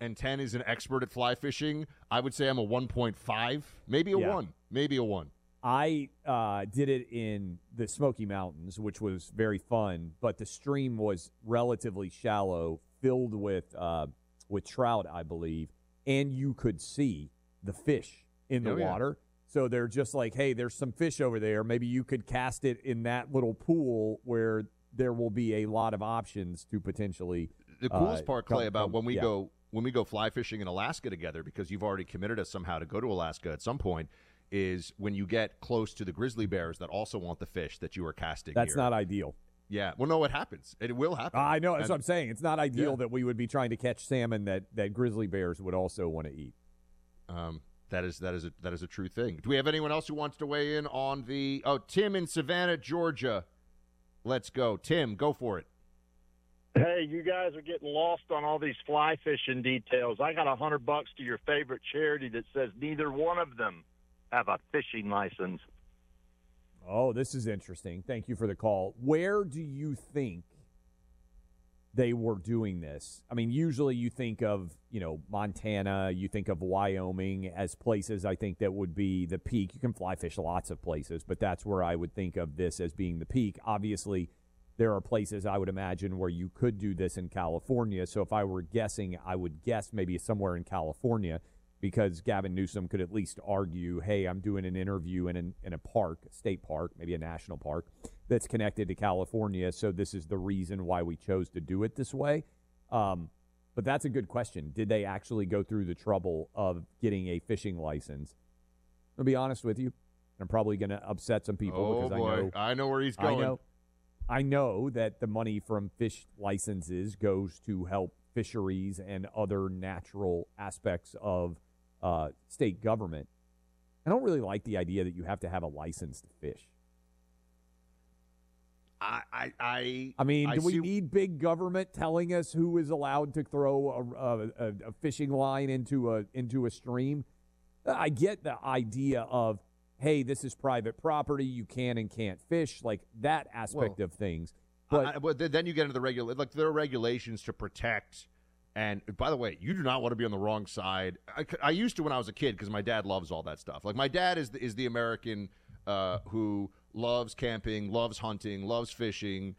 and 10 is an expert at fly fishing, I would say I'm a 1.5, maybe a 1, maybe a 1. I did it in the Smoky Mountains, which was very fun, but the stream was relatively shallow, filled with trout, I believe, and you could see the fish in the water. So they're just like, hey, there's some fish over there. Maybe you could cast it in that little pool where there will be a lot of options to potentially. The coolest part, Clay, about when we go fly fishing in Alaska together, because you've already committed us somehow to go to Alaska at some point, is when you get close to the grizzly bears that also want the fish that you are casting. That's not ideal. Yeah. Well, no, it happens. It will happen. I know. That's what I'm saying. It's not ideal that we would be trying to catch salmon that grizzly bears would also want to eat. That is a true thing. Do we have anyone else who wants to weigh in on the Tim in Savannah, Georgia? Let's go. Tim, go for it. Hey, you guys are getting lost on all these fly fishing details. I got $100 to your favorite charity that says neither one of them have a fishing license. Oh, this is interesting. Thank you for the call. Where do you think they were doing this? I mean, usually you think of, Montana, you think of Wyoming as places I think that would be the peak. You can fly fish lots of places, but that's where I would think of this as being the peak. Obviously, there are places I would imagine where you could do this in California. So if I were guessing, I would guess maybe somewhere in California, because Gavin Newsom could at least argue, hey, I'm doing an interview in a park, a state park, maybe a national park, that's connected to California, so this is the reason why we chose to do it this way. But that's a good question. Did they actually go through the trouble of getting a fishing license? I'll be honest with you. I'm probably going to upset some people because I know where he's going. I know that the money from fish licenses goes to help fisheries and other natural aspects of state government. I don't really like the idea that you have to have a license to fish. I mean, do we need big government telling us who is allowed to throw a fishing line into a stream? I get the idea of, hey, this is private property, you can and can't fish, like that aspect of things. But then you get into the there are regulations to protect. And by the way, you do not want to be on the wrong side. I used to when I was a kid, because my dad loves all that stuff. Like, my dad is the American who loves camping, loves hunting, loves fishing,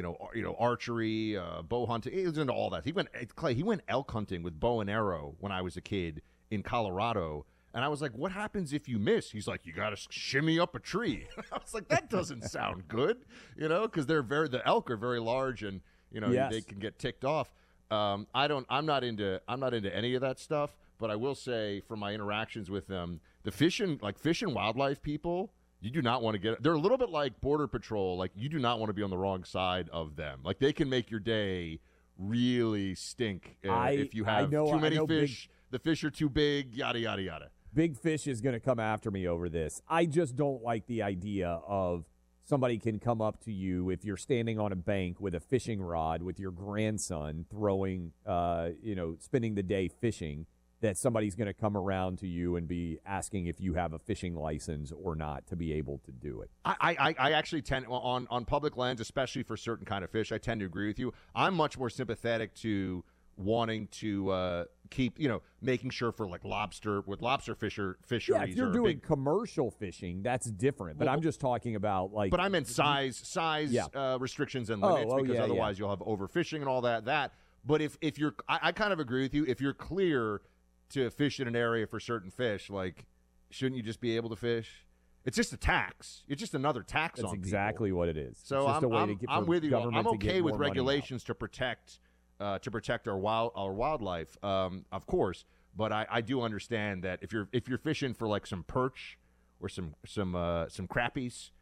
archery, bow hunting. He was into all that. He went elk hunting with bow and arrow when I was a kid in Colorado. And I was like, what happens if you miss? He's like, you got to shimmy up a tree. I was like, that doesn't sound good, because the elk are very large and, they can get ticked off. I'm not into any of that stuff, but I will say from my interactions with them, the fish and wildlife people, you do not want to get. They're a little bit like Border Patrol. Like, you do not want to be on the wrong side of them. Like, they can make your day really stink if you have too many fish. The fish are too big. Yada yada yada. Big Fish is going to come after me over this. I just don't like the idea of somebody can come up to you if you're standing on a bank with a fishing rod with your grandson throwing, spending the day fishing, that somebody's going to come around to you and be asking if you have a fishing license or not to be able to do it. I actually tend, on public lands, especially for certain kind of fish, I tend to agree with you. I'm much more sympathetic to wanting to keep, making sure for like lobster fisheries. Yeah, if you're doing commercial fishing, that's different. But I'm just talking about like. But I meant size restrictions and limits, because otherwise you'll have overfishing and all that. But if you're, I kind of agree with you. If you're clear to fish in an area for certain fish, like, shouldn't you just be able to fish? It's just a tax. It's just another tax on people. That's exactly what it is. So I'm with you. I'm okay with regulations to protect our wildlife, of course. But I do understand that if you're fishing for like some perch or some crappies,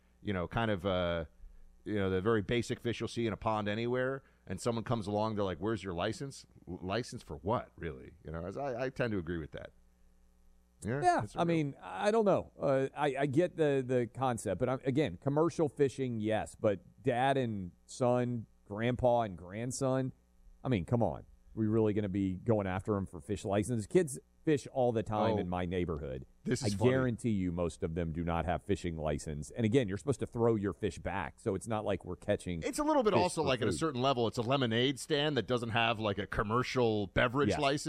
the very basic fish you'll see in a pond anywhere, and someone comes along, they're like, "Where's your license? License for what? Really?" I tend to agree with that. Yeah, I mean, I don't know. I get the concept, but again, commercial fishing, yes, but dad and son, grandpa and grandson. I mean, come on. We really going to be going after them for fish licenses? Kids fish all the time in my neighborhood. I guarantee you most of them do not have fishing license. And again, you're supposed to throw your fish back, so it's not like we're catching. It's a little bit also like food. At a certain level, it's a lemonade stand that doesn't have like a commercial beverage license.